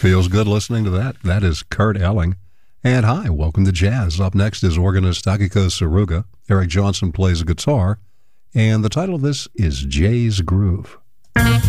Feels good listening to that. That is Kurt Elling. And hi, welcome to Jazz. Up next is organist Akiko Saruga. Eric Johnson plays guitar. And the title of this is Jay's Groove.